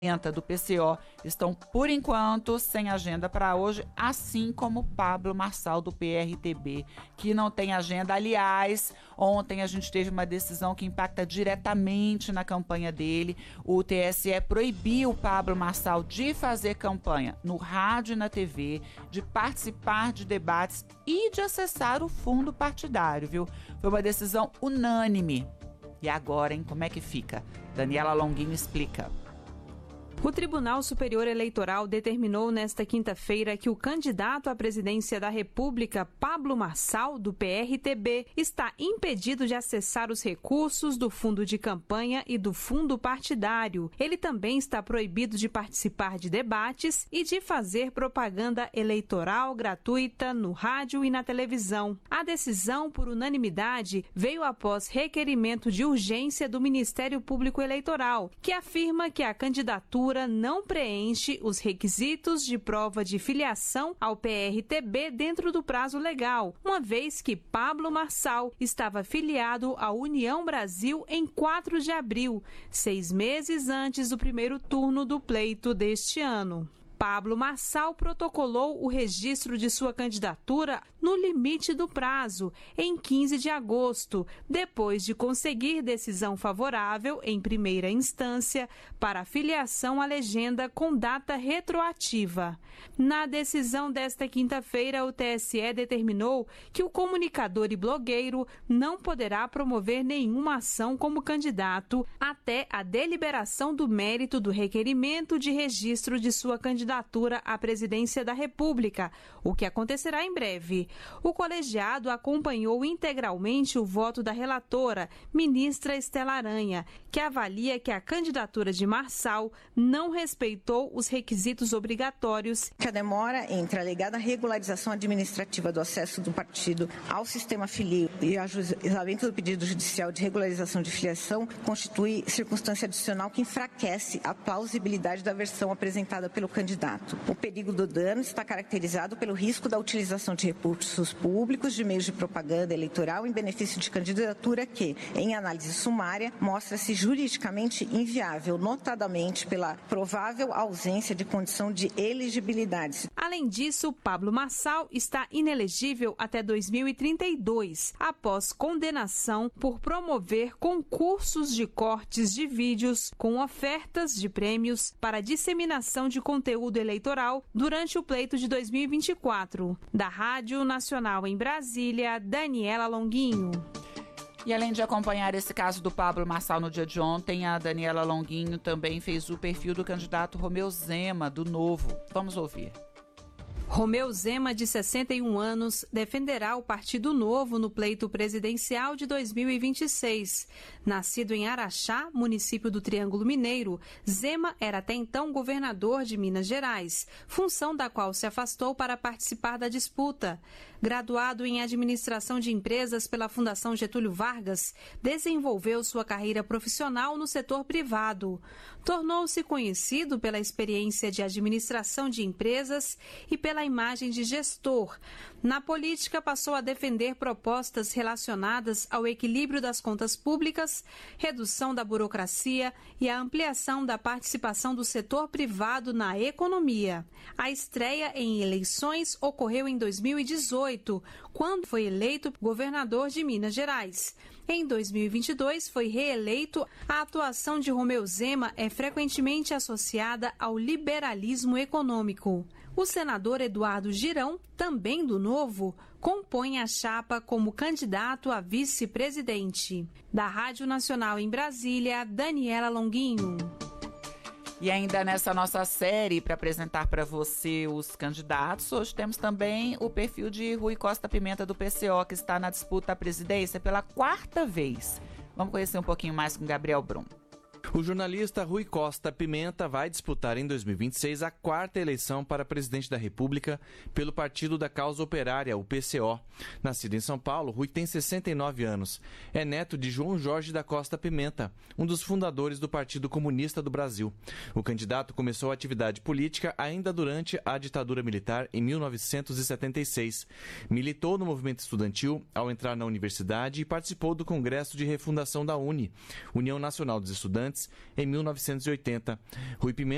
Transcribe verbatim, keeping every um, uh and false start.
do P C O estão, por enquanto, sem agenda para hoje, assim como Pablo Marçal, do P R T B, que não tem agenda. Aliás, ontem a gente teve uma decisão que impacta diretamente na campanha dele. O T S E proibiu o Pablo Marçal de fazer campanha no rádio e na T V, de participar de debates e de acessar o fundo partidário, viu? Foi uma decisão unânime. E agora, hein? Como é que fica? Daniela Longuinho explica. O Tribunal Superior Eleitoral determinou nesta quinta-feira que o candidato à presidência da República, Pablo Marçal, do P R T B, está impedido de acessar os recursos do fundo de campanha e do fundo partidário. Ele também está proibido de participar de debates e de fazer propaganda eleitoral gratuita no rádio e na televisão. A decisão, por unanimidade, veio após requerimento de urgência do Ministério Público Eleitoral, que afirma que a candidatura não preenche os requisitos de prova de filiação ao P R T B dentro do prazo legal, uma vez que Pablo Marçal estava filiado à União Brasil em quatro de abril, seis meses antes do primeiro turno do pleito deste ano. Pablo Marçal protocolou o registro de sua candidatura no limite do prazo, em quinze de agosto, depois de conseguir decisão favorável em primeira instância para a filiação à legenda com data retroativa. Na decisão desta quinta-feira, o T S E determinou que o comunicador e blogueiro não poderá promover nenhuma ação como candidato até a deliberação do mérito do requerimento de registro de sua candidatura à presidência da República, o que acontecerá em breve. O colegiado acompanhou integralmente o voto da relatora, ministra Estela Aranha, que avalia que a candidatura de Marçal não respeitou os requisitos obrigatórios. Que a demora entre a alegada regularização administrativa do acesso do partido ao sistema filio e o ajuizamento do pedido judicial de regularização de filiação constitui circunstância adicional que enfraquece a plausibilidade da versão apresentada pelo candidato. O perigo do dano está caracterizado pelo risco da utilização de recursos públicos de meios de propaganda eleitoral em benefício de candidatura que, em análise sumária, mostra-se juridicamente inviável, notadamente pela provável ausência de condição de elegibilidade. Além disso, Pablo Marçal está inelegível até dois mil e trinta e dois, após condenação por promover concursos de cortes de vídeos com ofertas de prêmios para disseminação de conteúdo eleitoral durante o pleito de dois mil e vinte e quatro. Da Rádio Nacional em Brasília, Daniela Longuinho. E além de acompanhar esse caso do Pablo Marçal no dia de ontem, a Daniela Longuinho também fez o perfil do candidato Romeu Zema, do Novo. Vamos ouvir. Romeu Zema, de sessenta e um anos, defenderá o Partido Novo no pleito presidencial de dois mil e vinte e seis. Nascido em Araxá, município do Triângulo Mineiro, Zema era até então governador de Minas Gerais, função da qual se afastou para participar da disputa. Graduado em administração de empresas pela Fundação Getúlio Vargas, desenvolveu sua carreira profissional no setor privado. Tornou-se conhecido pela experiência de administração de empresas e pela imagem de gestor. Na política, passou a defender propostas relacionadas ao equilíbrio das contas públicas, redução da burocracia e a ampliação da participação do setor privado na economia. A estreia em eleições ocorreu em dois mil e dezoito, quando foi eleito governador de Minas Gerais. Em dois mil e vinte e dois, foi reeleito. A atuação de Romeu Zema é frequentemente associada ao liberalismo econômico. O senador Eduardo Girão, também do Novo, compõe a chapa como candidato a vice-presidente. Da Rádio Nacional em Brasília, Daniela Longuinho. E ainda nessa nossa série, para apresentar para você os candidatos, hoje temos também o perfil de Rui Costa Pimenta, do P C O, que está na disputa à presidência pela quarta vez. Vamos conhecer um pouquinho mais com Gabriel Brum. O jornalista Rui Costa Pimenta vai disputar em dois mil e vinte e seis a quarta eleição para presidente da República pelo Partido da Causa Operária, o P C O. Nascido em São Paulo, Rui tem sessenta e nove anos. É neto de João Jorge da Costa Pimenta, um dos fundadores do Partido Comunista do Brasil. O candidato começou a atividade política ainda durante a ditadura militar em mil novecentos e setenta e seis. Militou no movimento estudantil ao entrar na universidade e participou do Congresso de Refundação da UNE, União Nacional dos Estudantes, em mil novecentos e oitenta. Rui Pimenta